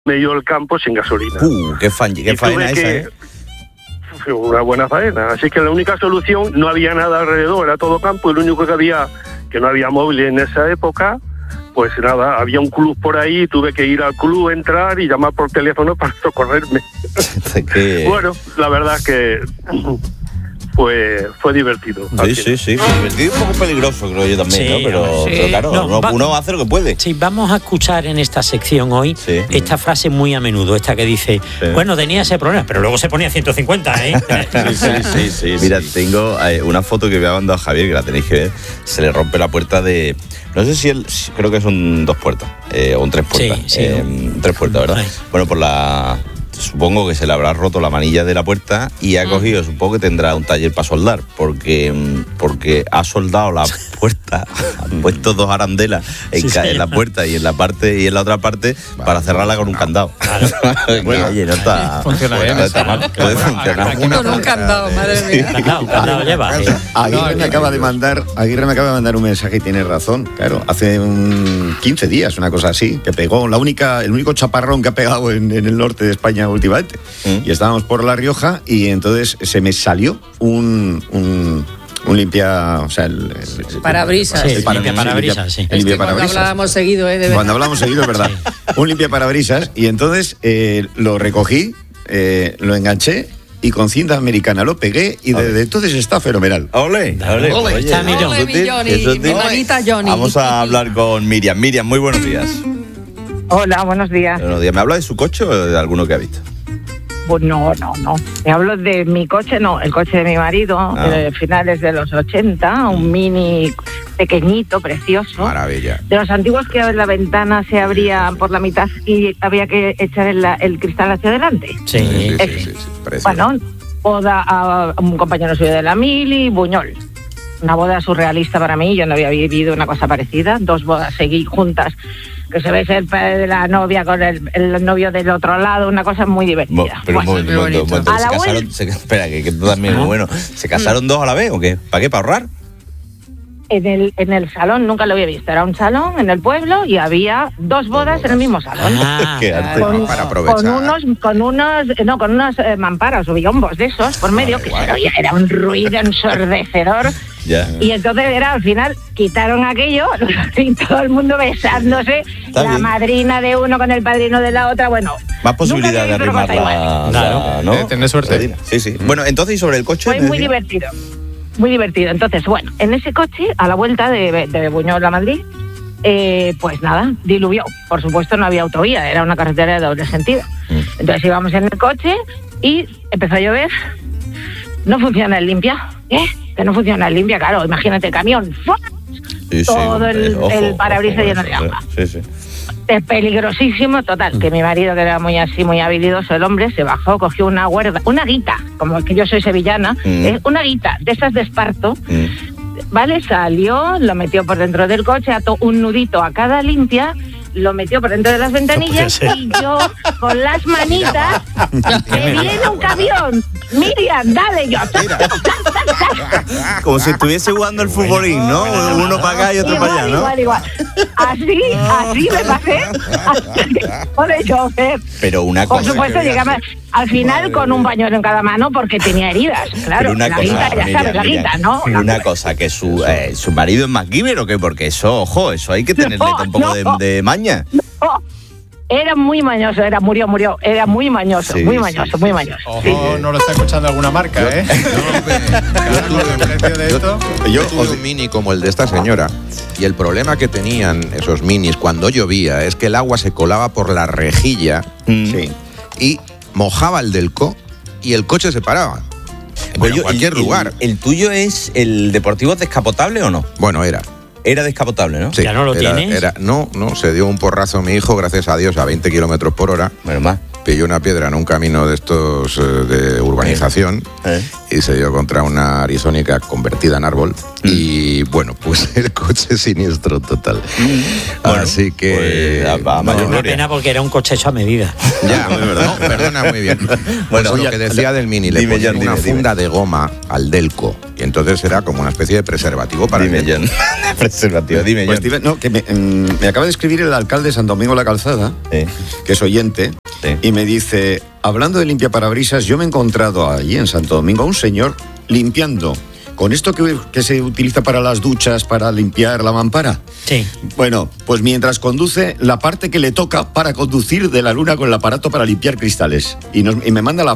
medio del campo sin gasolina. Qué faena esa, ¿eh? Fue una buena faena. Así que la única solución, no había nada alrededor, era todo campo, y lo único que no había móvil en esa época, pues nada, había un club por ahí, tuve que ir al club, entrar y llamar por teléfono para socorrerme. Bueno, la verdad es que fue divertido. Sí, divertido y un poco peligroso, creo yo también, ¿no? Pero claro, uno hace lo que puede. Sí, vamos a escuchar en esta sección hoy esta frase muy a menudo, esta que dice, bueno, tenía ese problema, pero luego se ponía 150, ¿eh? Sí. Mira, tengo una foto que voy a mandar a Javier, que la tenéis que ver. Se le rompe la puerta de... No sé si creo que son 2 puertas, o 3 puertas. Sí. 3 puertas, ¿verdad? Ay. Bueno, por la... Supongo que se le habrá roto la manilla de la puerta y ha cogido, supongo que tendrá un taller para soldar, porque ha soldado la puerta, ha puesto 2 arandelas en la puerta y en la otra parte para cerrarla con un candado. Claro. Bueno, oye, no está... Funciona bien. No está mal, puede funcionar. Con un candado, madre mía. Candado lleva. Aguirre me acaba de mandar un mensaje y tiene razón. Claro, hace 15 días, una cosa así, que pegó el único chaparrón que ha pegado en el norte de España últimamente. Y estábamos por La Rioja y entonces se me salió un limpia, o sea, el parabrisas. El limpiaparabrisas, sí. El limpiaparabrisas. Cuando hablábamos seguido, Cuando hablamos seguido, es verdad. Un limpiaparabrisas, y entonces lo recogí, lo enganché y con cinta americana lo pegué y desde entonces está fenomenal. ¡Ole! Está mi manita Johnny. Vamos a hablar con Miriam. Miriam, muy buenos días. Hola, buenos días. Buenos días. ¿Me habla de su coche o de alguno que ha visto? Pues no. Me hablo de mi coche, el coche de mi marido, finales de los 80, un Mini pequeñito, precioso. Maravilla. De los antiguos que la ventana se abría por la mitad y había que echar el cristal hacia adelante. Sí. Bueno, boda a un compañero suyo de la Mili, Buñol. Una boda surrealista para mí, yo no había vivido una cosa parecida. 2 bodas seguí juntas, que se ve el padre de la novia con el novio del otro lado, una cosa muy divertida. Pero un momento. Espera, que esto también es bueno. ¿Se casaron 2 a la vez o qué? ¿Para qué? ¿Para ahorrar? En el salón, nunca lo había visto. Era un salón en el pueblo y había 2 bodas en el mismo salón. Qué arte. Para aprovechar. Con unos mamparas o biombos de esos por medio, que se oía, era un ruido ensordecedor. Ya. Y entonces al final quitaron aquello y todo el mundo besándose, madrina de uno con el padrino de la otra. Bueno, más posibilidad de arrimarla. Claro, ¿no? Tener suerte. Sí. Bueno, entonces, ¿y sobre el coche? Fue muy divertido. Muy divertido. Entonces, bueno, en ese coche, a la vuelta de Buñol a Madrid, pues nada, diluvió. Por supuesto, no había autovía, era una carretera de doble sentido. Entonces íbamos en el coche y empezó a llover. No funciona el limpia. Que no funciona el limpia, claro. Imagínate el camión. Todo el parabrisas lleno de agua. Sí. Es peligrosísimo, total. Que mi marido, que era muy habilidoso el hombre, se bajó, cogió una guita, como que yo soy sevillana, una guita de esas de esparto, ¿vale? Salió, lo metió por dentro del coche, ató un nudito a cada limpia, lo metió por dentro de las ventanillas y yo, con las manitas, me viene un camión. Miriam, dale, yo. Como si estuviese jugando el futbolín, ¿no? Uno para acá y otro para allá, ¿no? Igual. Así me pasé. Por el chofer. Pero una cosa... Por supuesto, llegamos al final con un pañuelo en cada mano porque tenía heridas. Claro, la guita, ya sabes, la guita, ¿no? Pero una cosa, que su marido es MacGyver o qué, porque eso hay que tenerle un poco de maña. No. Era muy mañoso, murió, era muy mañoso, muy mañoso. Ojo, no lo está escuchando alguna marca, ¿eh? Yo tuve un Mini como el de esta señora y el problema que tenían esos Minis cuando llovía es que el agua se colaba por la rejilla y mojaba el delco y el coche se paraba. En cualquier lugar. ¿El tuyo es el deportivo descapotable o no? Bueno, Era descapotable, ¿no? Sí, ¿Ya no lo tienes? No, se dio un porrazo a mi hijo, gracias a Dios, a 20 kilómetros por hora. Menos mal. pilló una piedra en un camino de estos de urbanización y se dio contra una arizónica convertida en árbol y bueno, pues el coche siniestro total. Bueno, así que pues, a mayor Una gloria. pena porque era un coche hecho a medida. ya, no, perdona muy bien. Bueno, Pues lo que decía del Mini, le dime, ponían Jan, una dime. funda de goma al Delco y entonces era como una especie de preservativo para Dime, el Delco. Jan. Preservativo, dime, Pues, Jan. Steven, no, que me acaba de escribir el alcalde de San Domingo la Calzada, Sí. que es oyente, Sí. y me dice, hablando de limpiaparabrisas, yo me he encontrado allí en Santo Domingo a un señor limpiando con esto que se utiliza para las duchas, para limpiar la mampara. Sí. Bueno, pues mientras conduce, la parte que le toca para conducir de la luna con el aparato para limpiar cristales. Y me manda la